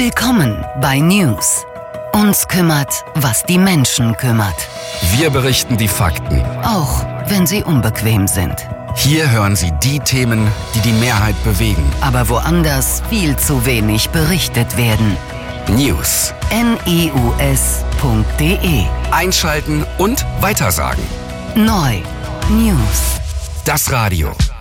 Willkommen bei News. Uns kümmert, was die Menschen kümmert. Wir berichten die Fakten, Auch wenn sie unbequem sind. Hier hören Sie die Themen, die die Mehrheit bewegen. Aber woanders viel zu wenig berichtet werden. News. news.de. Einschalten und weitersagen. Neu. News. Das Radio.